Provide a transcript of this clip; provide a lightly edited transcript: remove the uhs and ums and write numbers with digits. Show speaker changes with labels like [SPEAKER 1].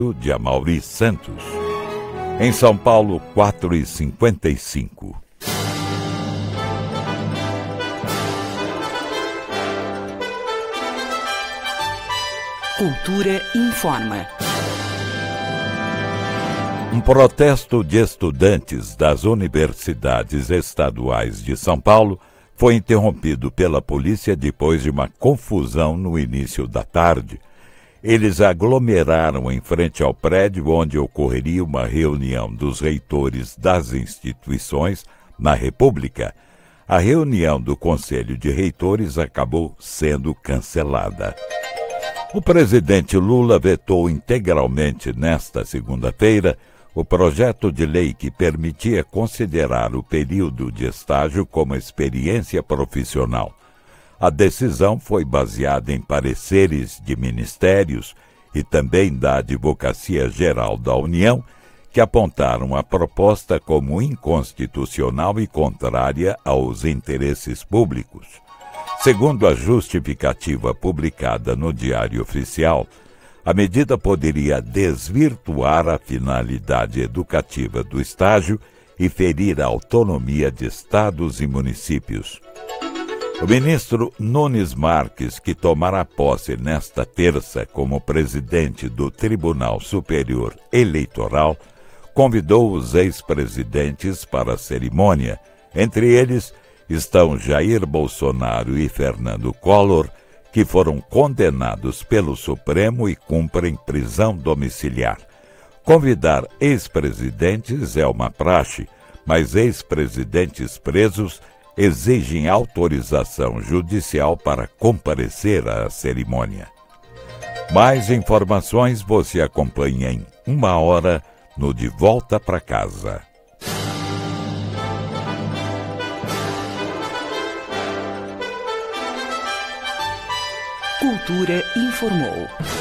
[SPEAKER 1] de Amaury Santos. Em São Paulo, 4h55.
[SPEAKER 2] Cultura informa.
[SPEAKER 1] Um protesto de estudantes das universidades estaduais de São Paulo foi interrompido pela polícia depois de uma confusão no início da tarde. Eles aglomeraram em frente ao prédio onde ocorreria uma reunião dos reitores das instituições na República. A reunião do Conselho de Reitores acabou sendo cancelada. O presidente Lula vetou integralmente nesta segunda-feira o projeto de lei que permitia considerar o período de estágio como experiência profissional. A decisão foi baseada em pareceres de ministérios e também da Advocacia Geral da União, que apontaram a proposta como inconstitucional e contrária aos interesses públicos. Segundo a justificativa publicada no Diário Oficial, a medida poderia desvirtuar a finalidade educativa do estágio e ferir a autonomia de estados e municípios. O ministro Nunes Marques, que tomará posse nesta terça como presidente do Tribunal Superior Eleitoral, convidou os ex-presidentes para a cerimônia. Entre eles estão Jair Bolsonaro e Fernando Collor, que foram condenados pelo Supremo e cumprem prisão domiciliar. Convidar ex-presidentes é uma praxe, mas ex-presidentes presos exigem autorização judicial para comparecer à cerimônia. Mais informações você acompanha em 1 hora no De Volta para Casa.
[SPEAKER 2] Cultura informou.